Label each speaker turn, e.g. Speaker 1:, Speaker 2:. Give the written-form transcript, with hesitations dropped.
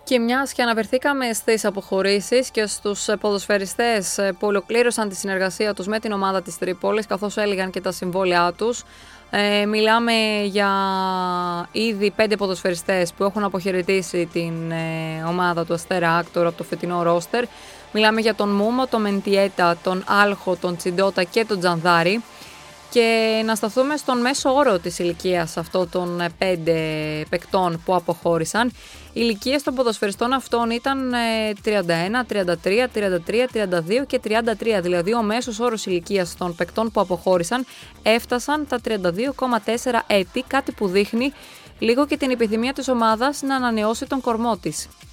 Speaker 1: Και μιας και αναφερθήκαμε στις αποχωρήσεις και στους ποδοσφαιριστές που ολοκλήρωσαν τη συνεργασία τους με την ομάδα της Τρίπολης, καθώς έλυγαν και τα συμβόλαιά τους, μιλάμε για ήδη 5 ποδοσφαιριστές που έχουν αποχαιρετήσει την ομάδα του Αστέρα Άκτορο από το φετινό ρόστερ. Μιλάμε για τον Μούμο, τον Μεντιέτα, τον Άλχο, τον Τσιντότα και τον Τζανδάρη. Και να σταθούμε στον μέσο όρο της ηλικίας αυτών των 5 παικτών που αποχώρησαν. Οι ηλικίες των ποδοσφαιριστών αυτών ήταν 31, 33, 33, 32 και 33. Δηλαδή ο μέσος όρος ηλικίας των παικτών που αποχώρησαν έφτασαν τα 32,4 έτη, κάτι που δείχνει λίγο και την επιθυμία της ομάδας να ανανεώσει τον κορμό της.